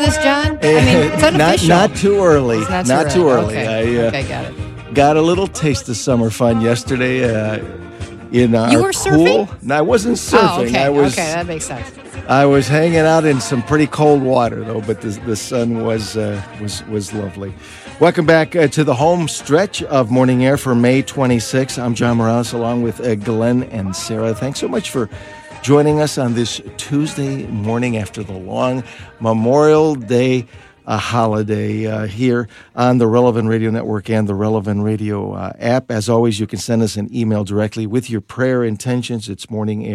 this, John? I mean, it's unofficial. Not too early. It's not too early. Okay, got it. Got a little taste of summer fun yesterday in our You were surfing? pool. No, I wasn't surfing. Okay, that makes sense. I was hanging out in some pretty cold water, though, but the sun was lovely. Welcome back to the home stretch of Morning Air for May 26th. I'm John Morales, along with Glenn and Sarah. Thanks so much for joining us on this Tuesday morning after the long Memorial Day holiday here on the Relevant Radio Network and the Relevant Radio app. As always, you can send us an email directly with your prayer intentions. It's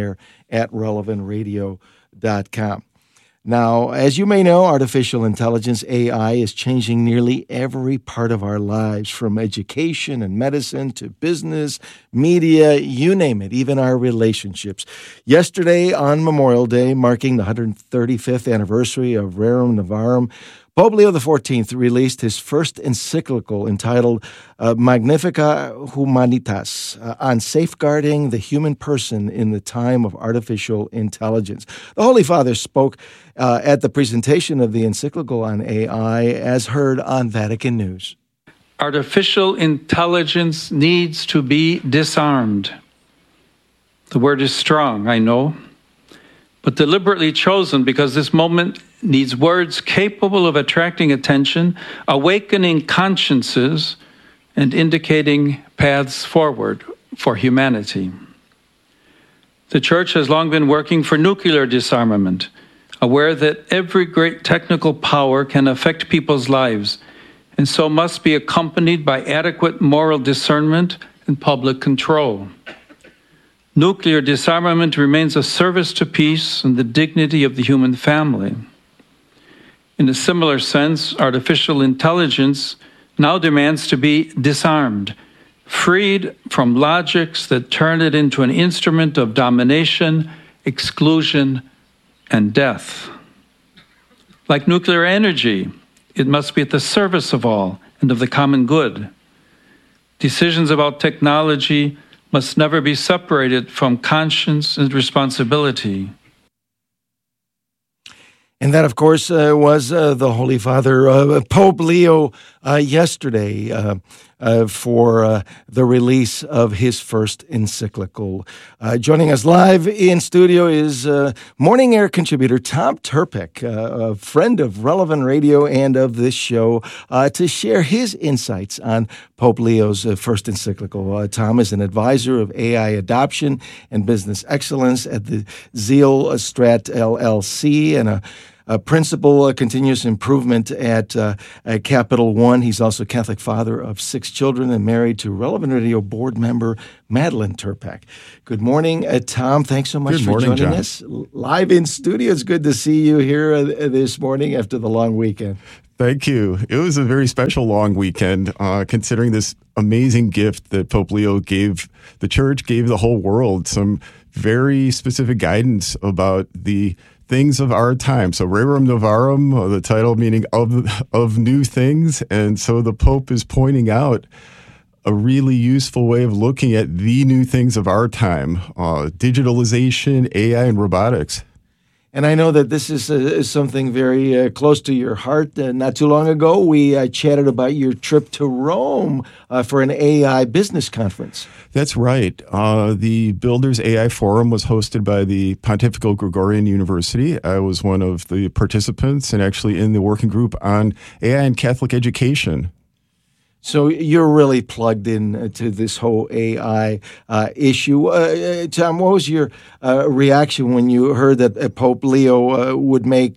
morningair@relevantradio.com. Now, as you may know, artificial intelligence, AI, is changing nearly every part of our lives, from education and medicine to business, media, you name it, even our relationships. Yesterday, on Memorial Day, marking the 135th anniversary of Rerum Novarum, Pope Leo XIV released his first encyclical entitled Magnificat Humanitas on safeguarding the human person in the time of artificial intelligence. The Holy Father spoke at the presentation of the encyclical on AI, as heard on Vatican News. Artificial intelligence needs to be disarmed. The word is strong, I know, but deliberately chosen because this moment needs words capable of attracting attention, awakening consciences, and indicating paths forward for humanity. The Church has long been working for nuclear disarmament, aware that every great technical power can affect people's lives, and so must be accompanied by adequate moral discernment and public control. Nuclear disarmament remains a service to peace and the dignity of the human family. In a similar sense, artificial intelligence now demands to be disarmed, freed from logics that turn it into an instrument of domination, exclusion, and death. Like nuclear energy, it must be at the service of all and of the common good. Decisions about technology must never be separated from conscience and responsibility. And that, of course, was the Holy Father, Pope Leo, yesterday for the release of his first encyclical. Joining us live in studio is Morning Air contributor Tom Turpek, a friend of Relevant Radio and of this show, to share his insights on Pope Leo's first encyclical. Tom is an advisor of AI adoption and business excellence at the Zeal Strat LLC and a principal continuous improvement at Capital One. He's also Catholic father of 6 children and married to Relevant Radio board member Madeline Turpek. Good morning, Tom. Thanks so much for joining us live in studio. It's good to see you here this morning after the long weekend. Thank you. It was a very special long weekend, considering this amazing gift that Pope Leo gave the Church, gave the whole world, some very specific guidance about the things of our time. So Rerum Novarum, the title meaning of new things. And so the Pope is pointing out a really useful way of looking at the new things of our time, digitalization, AI, and robotics. And I know that this is something very close to your heart. Not too long ago, we chatted about your trip to Rome for an AI business conference. That's right. The Builders AI Forum was hosted by the Pontifical Gregorian University. I was one of the participants and actually in the working group on AI and Catholic education. So you're really plugged in to this whole AI issue. Tom, what was your reaction when you heard that Pope Leo would make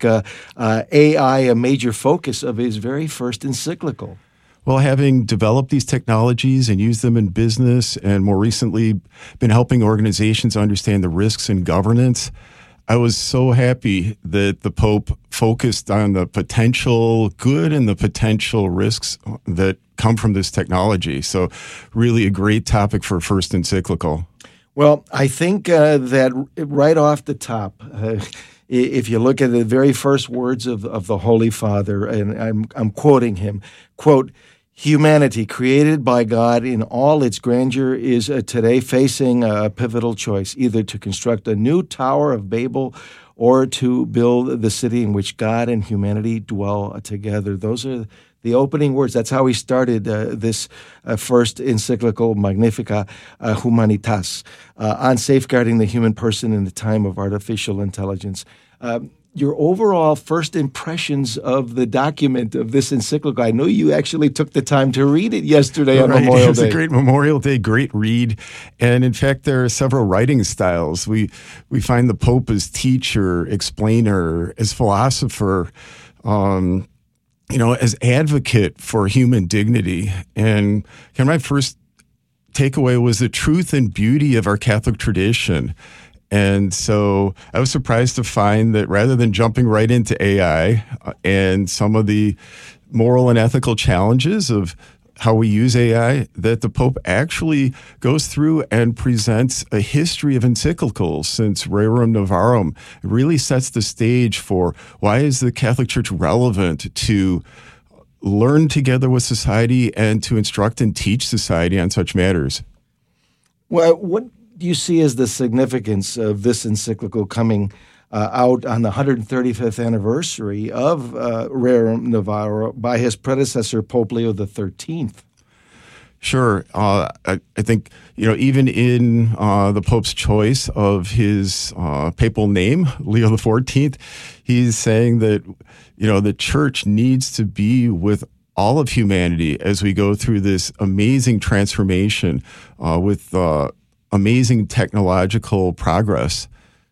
AI a major focus of his very first encyclical? Well, having developed these technologies and used them in business and more recently been helping organizations understand the risks in governance, I was so happy that the Pope focused on the potential good and the potential risks that come from this technology. So really a great topic for first encyclical. Well, I think that right off the top, if you look at the very first words of the Holy Father, and I'm quoting him, quote, "Humanity, created by God in all its grandeur, is today facing a pivotal choice, either to construct a new Tower of Babel or to build the city in which God and humanity dwell together. Those are the opening words. That's how he started this first encyclical, Magnificat Humanitas, on safeguarding the human person in the time of artificial intelligence. Your overall first impressions of the document of this encyclical. I know you actually took the time to read it yesterday on Memorial Day. It was a great Memorial Day, great read. And in fact, there are several writing styles. We find the Pope as teacher, explainer, as philosopher, as advocate for human dignity. And my first takeaway was the truth and beauty of our Catholic tradition. And so I was surprised to find that rather than jumping right into AI and some of the moral and ethical challenges of how we use AI, that the Pope actually goes through and presents a history of encyclicals since Rerum Novarum. It really sets the stage for why is the Catholic Church relevant to learn together with society and to instruct and teach society on such matters. Well, what do you see as the significance of this encyclical coming out on the 135th anniversary of Rerum Novarum by his predecessor, Pope Leo XIII? Sure. I think, even in the Pope's choice of his papal name, Leo XIV, he's saying that, the Church needs to be with all of humanity as we go through this amazing transformation with amazing technological progress.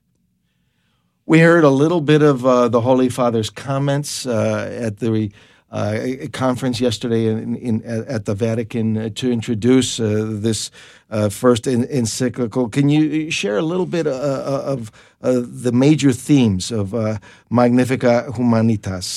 We heard a little bit of the Holy Father's comments at the conference yesterday at the Vatican to introduce this first encyclical. Can you share a little bit of the major themes of Magnificat Humanitas,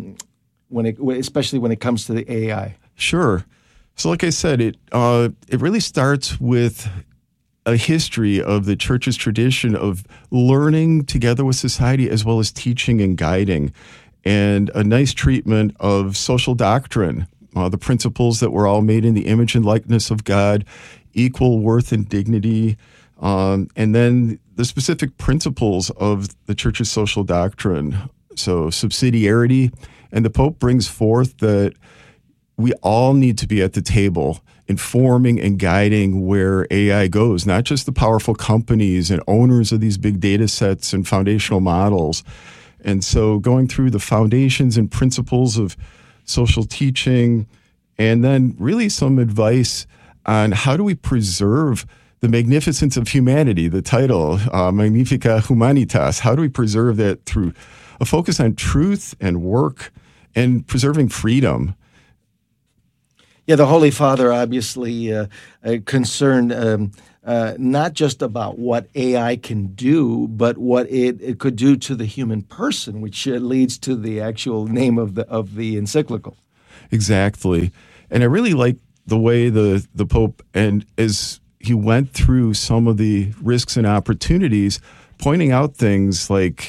especially when it comes to the AI? Sure. So like I said, it really starts with a history of the Church's tradition of learning together with society as well as teaching and guiding, and a nice treatment of social doctrine, the principles that we're all made in the image and likeness of God, equal worth and dignity, and then the specific principles of the Church's social doctrine. So subsidiarity, and the Pope brings forth that we all need to be at the table informing and guiding where AI goes, not just the powerful companies and owners of these big data sets and foundational models. And so going through the foundations and principles of social teaching, and then really some advice on how do we preserve the magnificence of humanity, the title, Magnificat Humanitas. How do we preserve that through a focus on truth and work and preserving freedom? Yeah, the Holy Father obviously concerned not just about what AI can do, but what it could do to the human person, which leads to the actual name of the encyclical. Exactly. And I really like the way the Pope, and as he went through some of the risks and opportunities, pointing out things like,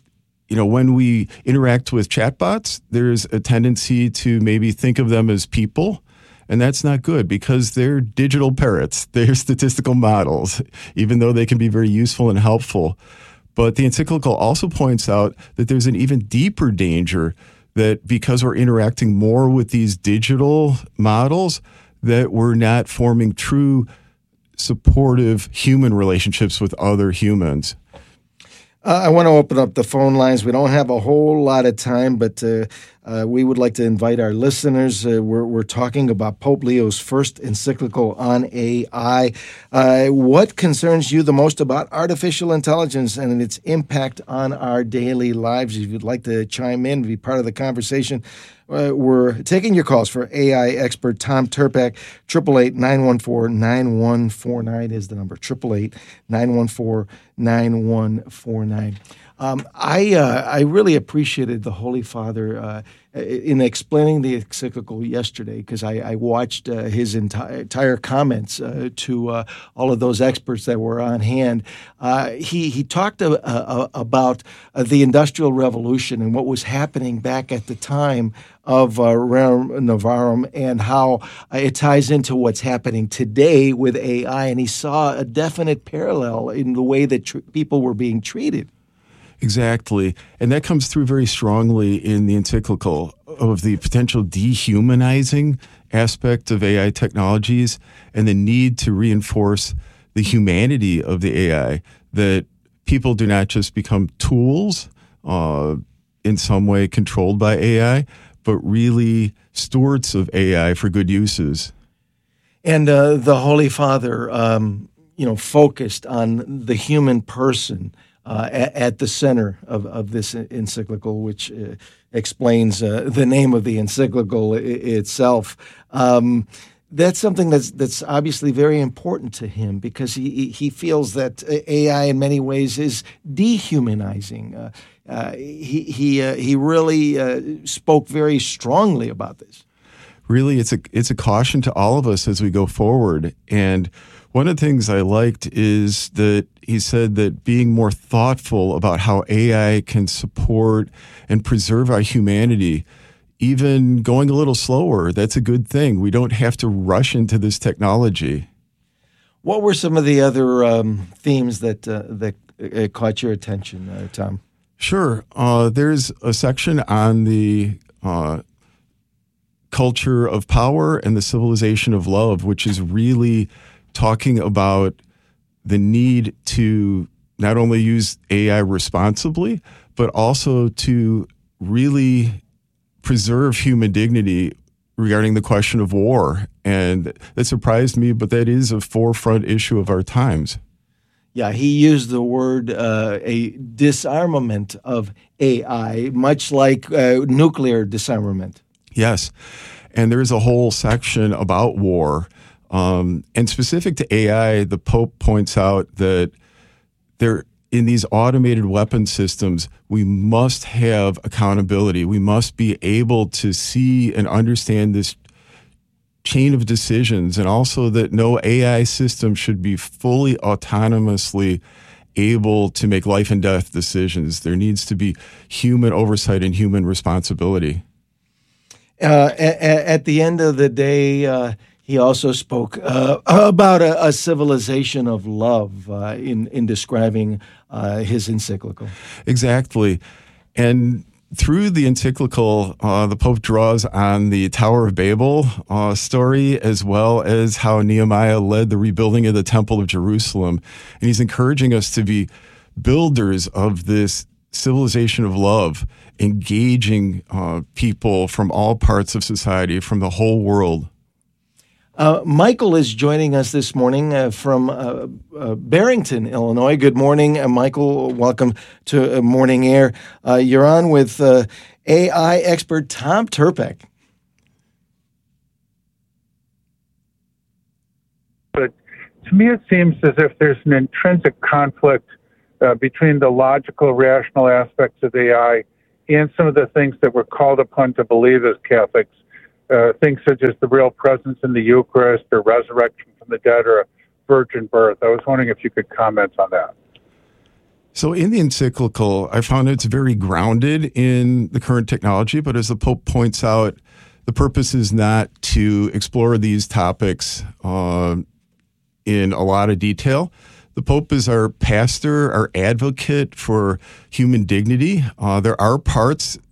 when we interact with chatbots, there's a tendency to maybe think of them as people. And that's not good because they're digital parrots. They're statistical models, even though they can be very useful and helpful. But the encyclical also points out that there's an even deeper danger that because we're interacting more with these digital models, that we're not forming true supportive human relationships with other humans. I want to open up the phone lines. We don't have a whole lot of time, but we would like to invite our listeners. We're talking about Pope Leo's first encyclical on AI. What concerns you the most about artificial intelligence and its impact on our daily lives? If you'd like to chime in, be part of the conversation, we're taking your calls for AI expert Tom Tirpak. 888-914-9149 is the number. 888-914-9149. I really appreciated the Holy Father in explaining the encyclical yesterday, because I watched his entire comments to all of those experts that were on hand. He talked about the Industrial Revolution and what was happening back at the time of Rerum Novarum and how it ties into what's happening today with AI. And he saw a definite parallel in the way that people were being treated. Exactly. And that comes through very strongly in the encyclical of the potential dehumanizing aspect of AI technologies and the need to reinforce the humanity of the AI, that people do not just become tools in some way controlled by AI, but really stewards of AI for good uses. And the Holy Father, focused on the human person at the center of this encyclical, which explains the name of the encyclical itself. That's something that's obviously very important to him, because he feels that AI in many ways is dehumanizing. He really spoke very strongly about this. Really, it's a caution to all of us as we go forward. And one of the things I liked is that he said that being more thoughtful about how AI can support and preserve our humanity, even going a little slower, that's a good thing. We don't have to rush into this technology. What were some of the other themes that caught your attention, Tom? Sure. There's a section on the culture of power and the civilization of love, which is really talking about the need to not only use AI responsibly, but also to really preserve human dignity regarding the question of war. And that surprised me, but that is a forefront issue of our times. Yeah, he used the word a disarmament of AI, much like nuclear disarmament. Yes, and there is a whole section about war. And specific to AI, the Pope points out that in these automated weapon systems, we must have accountability. We must be able to see and understand this chain of decisions, and also that no AI system should be fully autonomously able to make life and death decisions. There needs to be human oversight and human responsibility. At the end of the day, he also spoke about a civilization of love in describing his encyclical. Exactly. And through the encyclical, the Pope draws on the Tower of Babel story, as well as how Nehemiah led the rebuilding of the Temple of Jerusalem. And he's encouraging us to be builders of this civilization of love, engaging people from all parts of society, from the whole world. Michael is joining us this morning from Barrington, Illinois. Good morning, Michael. Welcome to Morning Air. You're on with AI expert Tom Turpek. But to me, it seems as if there's an intrinsic conflict between the logical, rational aspects of AI and some of the things that we're called upon to believe as Catholics. Things such as the real presence in the Eucharist, or resurrection from the dead, or a virgin birth. I was wondering if you could comment on that. So in the encyclical, I found it's very grounded in the current technology, but as the Pope points out, the purpose is not to explore these topics in a lot of detail. The Pope is our pastor, our advocate for human dignity. There are parts